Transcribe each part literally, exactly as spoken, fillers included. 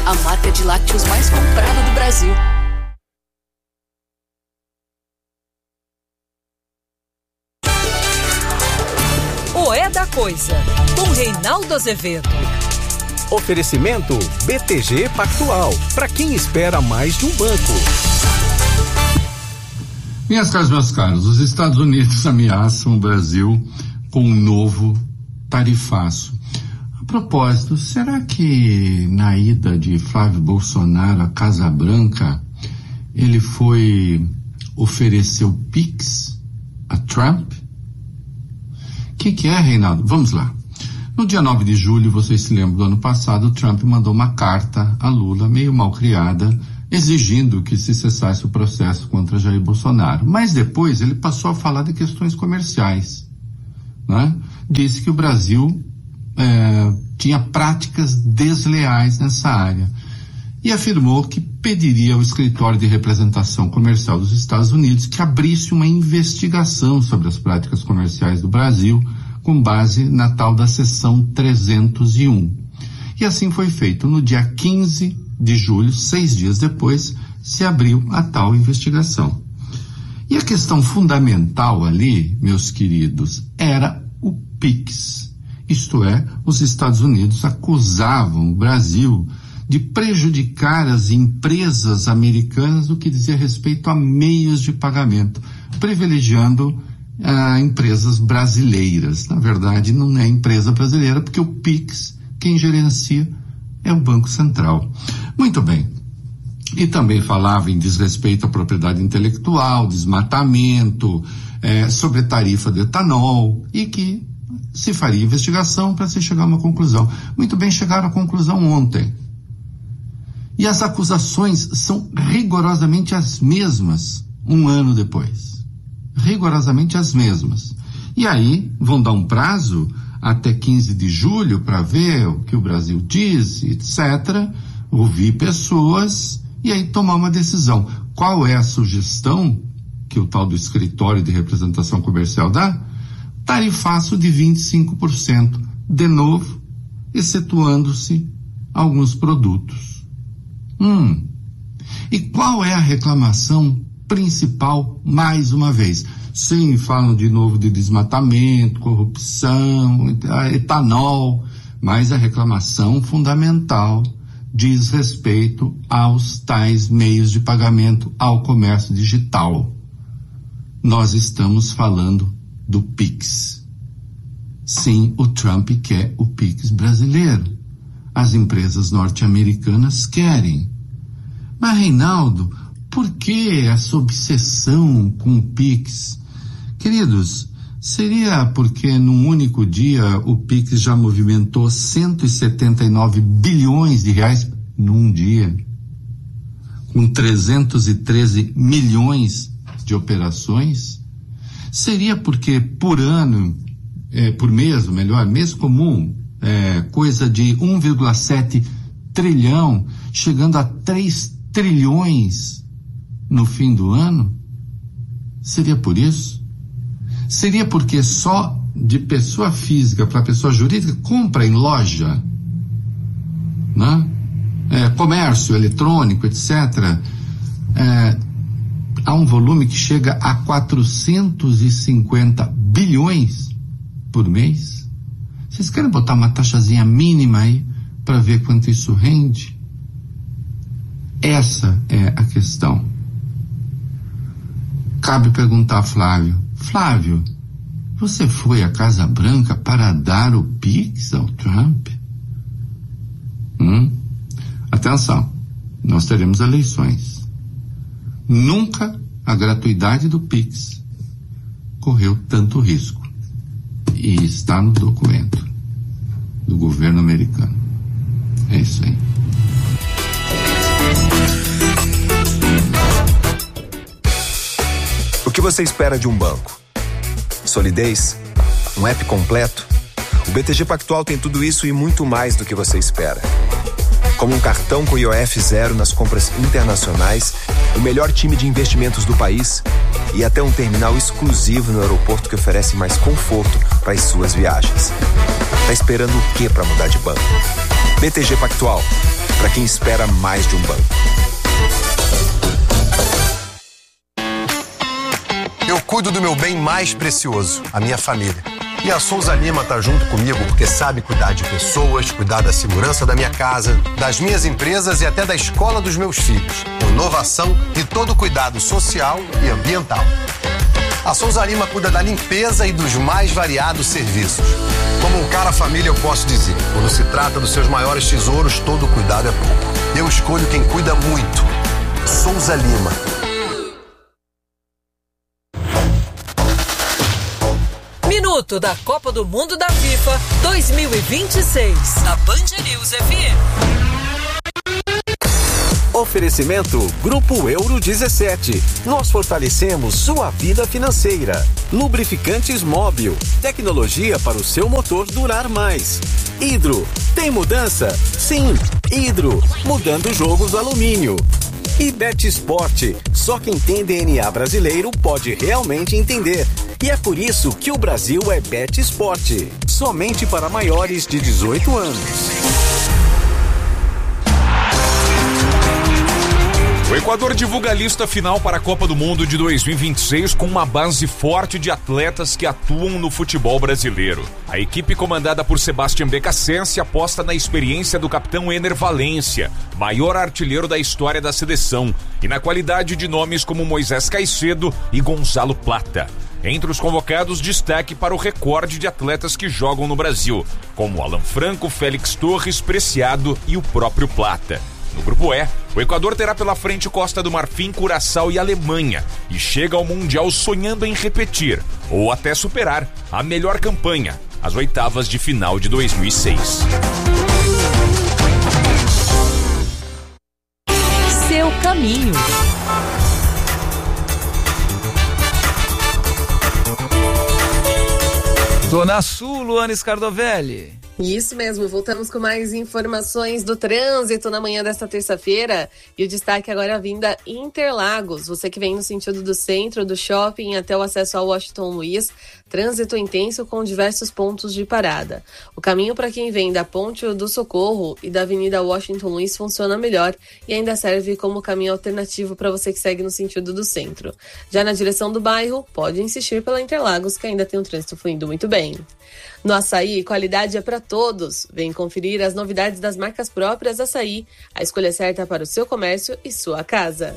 a marca de lácteos mais comprada do Brasil. O É da Coisa, com Reinaldo Azevedo. Oferecimento B T G Pactual, para quem espera mais de um banco. Minhas caras, meus caros, os Estados Unidos ameaçam o Brasil com um novo tarifaço. A propósito, será que na ida de Flávio Bolsonaro à Casa Branca, ele foi oferecer o Pix a Trump? O que, que é, Reinaldo? Vamos lá. No dia nove de julho, vocês se lembram do ano passado, o Trump mandou uma carta a Lula, meio mal criada, exigindo que se cessasse o processo contra Jair Bolsonaro. Mas depois ele passou a falar de questões comerciais, né? Disse que o Brasil é, tinha práticas desleais nessa área e afirmou que pediria ao escritório de representação comercial dos Estados Unidos que abrisse uma investigação sobre as práticas comerciais do Brasil com base na tal da seção trezentos e um. E assim foi feito. No dia quinze de julho, seis dias depois, se abriu a tal investigação. E a questão fundamental ali, meus queridos, era o Pix. Isto é, os Estados Unidos acusavam o Brasil de prejudicar as empresas americanas no que dizia respeito a meios de pagamento, privilegiando ah, empresas brasileiras. Na verdade, não é empresa brasileira, porque o Pix, quem gerencia é o Banco Central. Muito bem. E também falava em desrespeito à propriedade intelectual, desmatamento, eh, sobre tarifa de etanol, e que se faria investigação para se chegar a uma conclusão. Muito bem, chegaram à conclusão ontem. E as acusações são rigorosamente as mesmas um ano depois. Rigorosamente as mesmas. E aí vão dar um prazo até quinze de julho para ver o que o Brasil diz, etcétera, ouvir pessoas e aí tomar uma decisão. Qual é a sugestão que o tal do escritório de representação comercial dá? Tarifaço de vinte e cinco por cento, de novo, excetuando-se alguns produtos. Hum. E qual é a reclamação principal, mais uma vez? Sim, falam de novo de desmatamento, corrupção, etanol, mas a reclamação fundamental diz respeito aos tais meios de pagamento, ao comércio digital. Nós estamos falando do Pix. Sim, o Trump quer o Pix brasileiro. As empresas norte-americanas querem. Mas, Reinaldo, por que essa obsessão com o Pix? Queridos, seria porque num único dia o Pix já movimentou cento e setenta e nove bilhões de reais num dia, com trezentos e treze milhões de operações? Seria porque por ano, é, por mês, melhor, mês comum, é, coisa de um vírgula sete trilhão, chegando a três trilhões no fim do ano? Seria por isso? Seria porque só de pessoa física para pessoa jurídica compra em loja, né? É, comércio eletrônico, etcétera. É, há um volume que chega a quatrocentos e cinquenta bilhões por mês. Vocês querem botar uma taxazinha mínima aí para ver quanto isso rende? Essa é a questão. Cabe perguntar a Flávio: Flávio, você foi à Casa Branca para dar o Pix ao Trump? Hum? Atenção, nós teremos eleições. Nunca a gratuidade do Pix correu tanto risco. E está no documento do governo americano. É isso aí. O que você espera de um banco? Solidez? Um app completo? O B T G Pactual tem tudo isso e muito mais do que você espera. Como um cartão com I O F zero nas compras internacionais, o melhor time de investimentos do país e até um terminal exclusivo no aeroporto que oferece mais conforto para as suas viagens. Tá esperando o quê para mudar de banco? B T G Pactual. para quem espera mais de um banco. Eu cuido do meu bem mais precioso, a minha família. E a Souza Lima tá junto comigo porque sabe cuidar de pessoas, cuidar da segurança da minha casa, das minhas empresas e até da escola dos meus filhos. Inovação e todo cuidado social e ambiental. A Souza Lima cuida da limpeza e dos mais variados serviços. Como um cara família, eu posso dizer, quando se trata dos seus maiores tesouros, todo cuidado é pouco. Eu escolho quem cuida muito. Souza Lima. Minuto da Copa do Mundo da FIFA dois mil e vinte e seis, na Band News F M. Oferecimento Grupo Euro dezessete. Nós fortalecemos sua vida financeira. Lubrificantes Móbil. Tecnologia para o seu motor durar mais. Hidro. Tem mudança? Sim. Hidro. Mudando jogos do alumínio. E Betsport. Só quem tem D N A brasileiro pode realmente entender. E é por isso que o Brasil é Betsport. Somente para maiores de dezoito anos. O Equador divulga a lista final para a Copa do Mundo de dois mil e vinte e seis com uma base forte de atletas que atuam no futebol brasileiro. A equipe comandada por Sebastián Becassense aposta na experiência do capitão Ener Valência, maior artilheiro da história da seleção, e na qualidade de nomes como Moisés Caicedo e Gonzalo Plata. Entre os convocados, destaque para o recorde de atletas que jogam no Brasil, como Alan Franco, Félix Torres, Preciado e o próprio Plata. No grupo E, o Equador terá pela frente Costa do Marfim, Curaçao e Alemanha, e chega ao Mundial sonhando em repetir, ou até superar, a melhor campanha, as oitavas de final de dois mil e seis. Seu caminho. Zona Sul, Luana Scardovelli. Isso mesmo, voltamos com mais informações do trânsito na manhã desta terça-feira. E o destaque agora é a vinda Interlagos. Você que vem no sentido do centro, do shopping até o acesso ao Washington Luiz, trânsito intenso com diversos pontos de parada. O caminho para quem vem da Ponte do Socorro e da Avenida Washington Luiz funciona melhor e ainda serve como caminho alternativo para você que segue no sentido do centro. Já na direção do bairro, pode insistir pela Interlagos, que ainda tem um trânsito fluindo muito bem. No Açaí, qualidade é para todos. Vem conferir as novidades das marcas próprias Açaí, a escolha certa para o seu comércio e sua casa.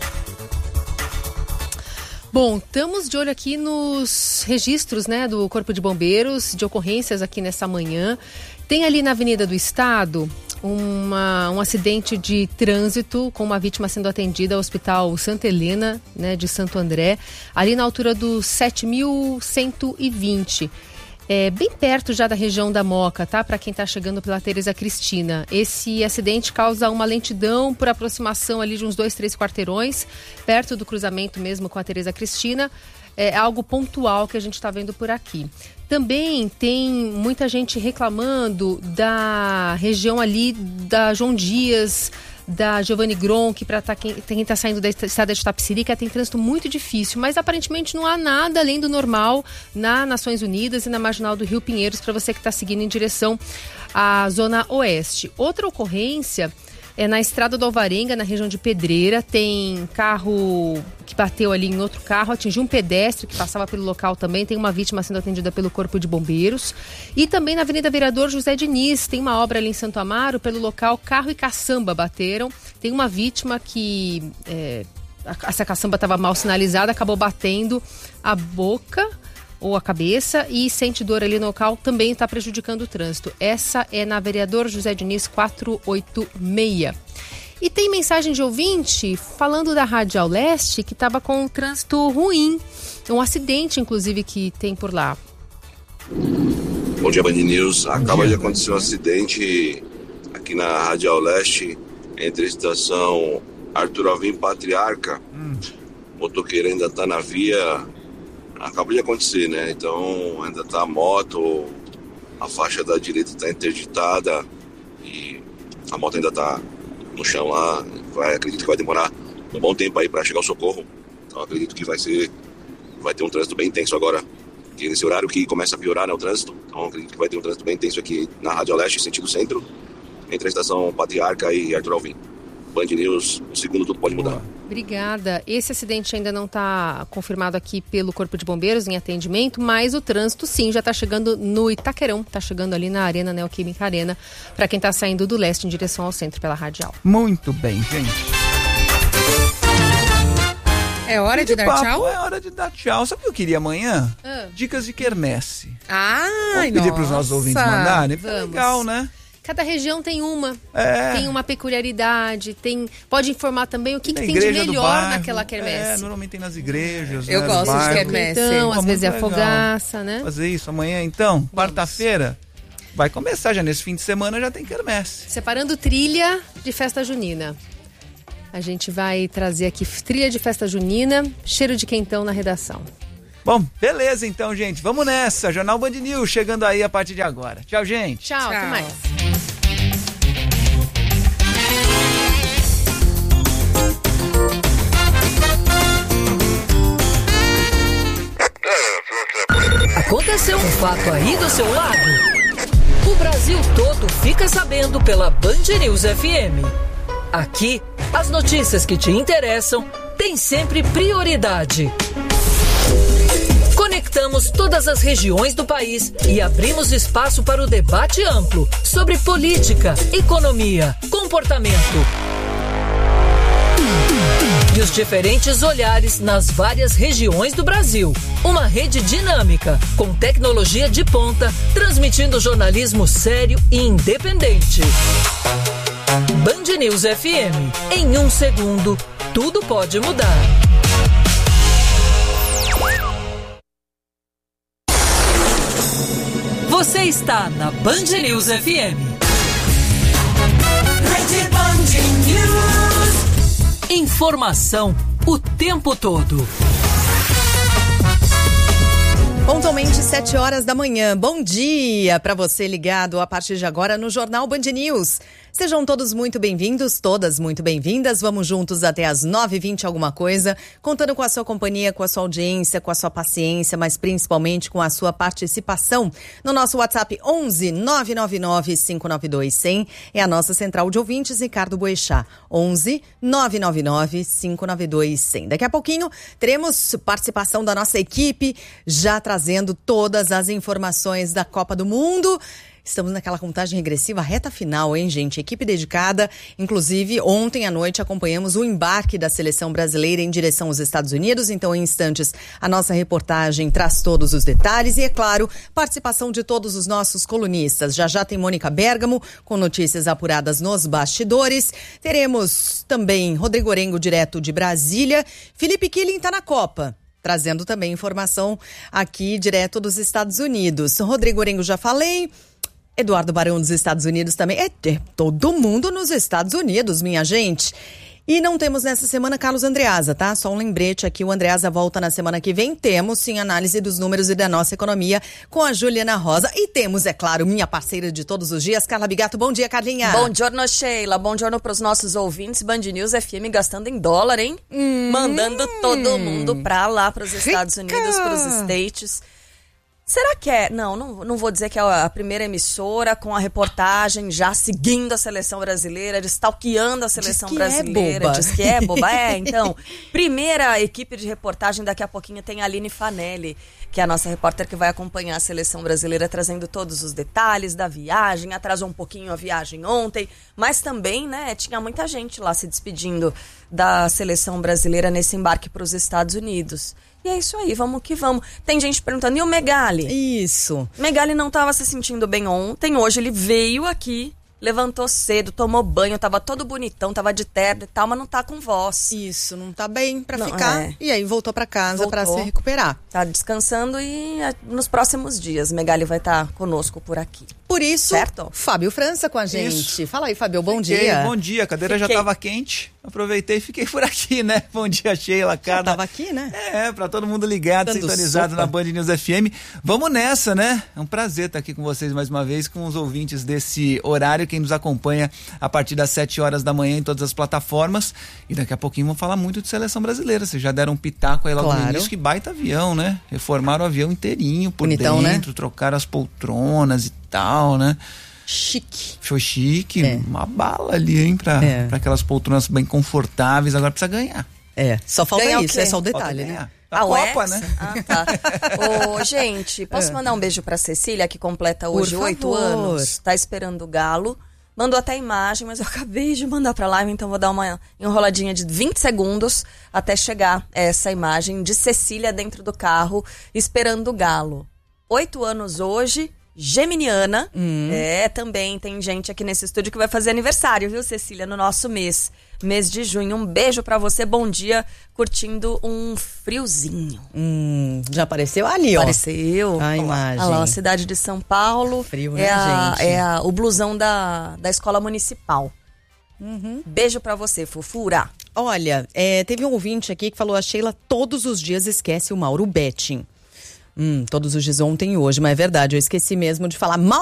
Bom, estamos de olho aqui nos registros, né, do Corpo de Bombeiros, de ocorrências aqui nessa manhã. Tem ali na Avenida do Estado uma, um acidente de trânsito com uma vítima sendo atendida ao Hospital Santa Helena, né, de Santo André, ali na altura do sete mil cento e vinte. É, bem perto já da região da Moca, tá? Para quem está chegando pela Tereza Cristina. Esse acidente causa uma lentidão por aproximação ali de uns dois, três quarteirões, perto do cruzamento mesmo com a Tereza Cristina. É algo pontual que a gente está vendo por aqui. Também tem muita gente reclamando da região ali da João Dias, da Giovanni Gronchi, para tá, quem está saindo da estrada de Itapecerica, tem trânsito muito difícil, mas aparentemente não há nada além do normal na Nações Unidas e na Marginal do Rio Pinheiros para você que está seguindo em direção à Zona Oeste. Outra ocorrência é na Estrada do Alvarenga, na região de Pedreira. Tem carro que bateu ali em outro carro, atingiu um pedestre que passava pelo local também. Tem uma vítima sendo atendida pelo Corpo de Bombeiros. E também na Avenida Vereador José Diniz, tem uma obra ali em Santo Amaro. Pelo local, carro e caçamba bateram. Tem uma vítima que, é, essa caçamba estava mal sinalizada, acabou batendo a boca ou a cabeça e sente dor ali no local, também está prejudicando o trânsito. Essa é na Vereador José Diniz quatrocentos e oitenta e seis. E tem mensagem de ouvinte falando da Radial Leste que estava com um trânsito ruim. Um acidente, inclusive, que tem por lá. Bom dia, Band News. Acaba de acontecer um acidente aqui na Radial Leste, entre a estação Arthur Alvim e Patriarca. Hum. O motoqueiro ainda está na via. Acabou de acontecer, né? Então ainda tá a moto, a faixa da direita está interditada e a moto ainda tá no chão lá. Vai, acredito que vai demorar um bom tempo aí para chegar ao socorro. Então acredito que vai ser, vai ter um trânsito bem intenso agora, que nesse horário que começa a piorar, né, o trânsito. Então acredito que vai ter um trânsito bem intenso aqui na Radial Leste, sentido centro. entre a estação Patriarca e Arthur Alvim. Band News, o segundo tudo pode mudar. Obrigada. Esse acidente ainda não está confirmado aqui pelo Corpo de Bombeiros em atendimento, mas o trânsito sim já está chegando no Itaquerão, está chegando ali na Arena Neoquímica Arena, para quem está saindo do leste em direção ao centro pela Radial. Muito bem, gente. É hora de, de dar papo, tchau? É hora de dar tchau. Sabe o que eu queria amanhã? Ah. Dicas de quermesse. Ai, Vamos pedir para os nossos ouvintes mandarem? Vamos. Legal, né? Cada região tem uma, é. tem uma peculiaridade, tem, pode informar também o que, que tem de melhor bairro, naquela quermesse. É, normalmente tem nas igrejas. Eu né, gosto de quermesse. Então, às vezes é a fogaça, legal. né? Fazer isso amanhã, então, quarta-feira, vai começar já nesse fim de semana, já tem quermesse. Separando trilha de festa junina. A gente vai trazer aqui trilha de festa junina, cheiro de quentão na redação. Bom, beleza então, gente. Vamos nessa. Jornal Band News chegando aí a partir de agora. Tchau, gente. Tchau, Tchau. Até mais. Aconteceu um fato aí do seu lado? O Brasil todo fica sabendo pela Band News F M. Aqui, as notícias que te interessam têm sempre prioridade. Conectamos todas as regiões do país e abrimos espaço para o debate amplo sobre política, economia, comportamento e os diferentes olhares nas várias regiões do Brasil. Uma rede dinâmica, com tecnologia de ponta, transmitindo jornalismo sério e independente. Band News F M. Em um segundo, tudo pode mudar. Você está na Band News F M. Rede Band News. Informação o tempo todo. Pontualmente sete horas da manhã. Bom dia para você ligado a partir de agora no Jornal Band News. Sejam todos muito bem-vindos, todas muito bem-vindas. Vamos juntos até as nove e vinte alguma coisa, contando com a sua companhia, com a sua audiência, com a sua paciência, mas principalmente com a sua participação. No nosso WhatsApp onze nove nove nove cinco nove dois zero zero é a nossa central de ouvintes, Ricardo Boechat. onze nove nove nove cinco nove dois zero zero. Daqui a pouquinho teremos participação da nossa equipe, já trazendo todas as informações da Copa do Mundo. Estamos naquela contagem regressiva, reta final, hein, gente? Equipe dedicada. Inclusive, ontem à noite acompanhamos o embarque da seleção brasileira em direção aos Estados Unidos. Então, em instantes, a nossa reportagem traz todos os detalhes. E, é claro, participação de todos os nossos colunistas. Já já tem Mônica Bergamo, com notícias apuradas nos bastidores. Teremos também Rodrigo Orengo, direto de Brasília. Felipe Killing está na Copa, trazendo também informação aqui direto dos Estados Unidos. Rodrigo Orengo, já falei. Eduardo Barão dos Estados Unidos também. É, é todo mundo nos Estados Unidos, minha gente. E não temos nessa semana Carlos Andreasa, tá? Só um lembrete aqui, o Andreasa volta na semana que vem. Temos, sim, análise dos números e da nossa economia com a Juliana Rosa. E temos, é claro, minha parceira de todos os dias, Carla Bigato. Bom dia, Carlinha. Bom giorno, Sheila. Bom giorno para os nossos ouvintes. Band News F M gastando em dólar, hein? Hum, Mandando todo mundo pra lá, pros Estados rica. Unidos, pros States. Será que é? Não, não, não vou dizer que é a primeira emissora com a reportagem já seguindo a seleção brasileira, stalkeando a seleção diz que brasileira. É boba. Diz que é boba. É, então, primeira equipe de reportagem, daqui a pouquinho tem a Aline Fanelli, que é a nossa repórter que vai acompanhar a seleção brasileira, trazendo todos os detalhes da viagem. Atrasou um pouquinho a viagem ontem, mas também, né, tinha muita gente lá se despedindo da seleção brasileira nesse embarque para os Estados Unidos. E é isso aí, vamos que vamos. Tem gente perguntando, e o Megali? Isso. Megali não estava se sentindo bem ontem, hoje ele veio aqui, levantou cedo, tomou banho, tava todo bonitão, tava de terno e tal, mas não tá com voz. Isso, não tá bem pra não, ficar. É. E aí voltou pra casa para se recuperar. Tá descansando e nos próximos dias Megali vai estar tá conosco por aqui. Por isso, certo? Fábio França com a gente. Isso. Fala aí, Fábio, bom fiquei, dia. Bom dia, a cadeira Fiquei. já tava quente. Aproveitei e fiquei por aqui, né? Bom dia, Sheila, cara. Já tava aqui, né? É, pra todo mundo ligado, dando sintonizado sopa. Na Band News F M. Vamos nessa, né? É um prazer estar aqui com vocês mais uma vez, com os ouvintes desse horário, quem nos acompanha a partir das sete horas da manhã em todas as plataformas. E daqui a pouquinho vamos falar muito de seleção brasileira. Vocês já deram um pitaco aí logo claro. no início, que baita avião, né? Reformaram o avião inteirinho por Bonitão, dentro, né? Trocaram as poltronas e tal, né? chique. Foi chique, É. uma bala ali, hein, pra, É. pra aquelas poltronas bem confortáveis. Agora precisa ganhar. É, só falta Ganhar o isso, quê? é só o Falta detalhe, né? ganhar. A A Copa, Copa, né? Ah, tá. Ô, gente, posso É. mandar um beijo pra Cecília, que completa Por hoje oito favor. anos. Tá esperando o galo. Mandou até imagem, mas eu acabei de mandar pra live, então vou dar uma enroladinha de vinte segundos até chegar essa imagem de Cecília dentro do carro, esperando o galo. Oito anos hoje, geminiana. Hum. É, também tem gente aqui nesse estúdio que vai fazer aniversário, viu, Cecília, no nosso mês. Mês de junho. Um beijo pra você, bom dia, curtindo um friozinho. Hum, já apareceu ali, ó. Apareceu. A imagem. Olha lá, a cidade de São Paulo. Frio, é né, a, gente? É a, o blusão da, da escola municipal. Uhum. Beijo pra você, fofura. Olha, é, teve um ouvinte aqui que falou: a Sheila todos os dias esquece o Mauro Betting. Hum, todos os dias ontem e hoje, mas é verdade, eu esqueci mesmo de falar. Mauro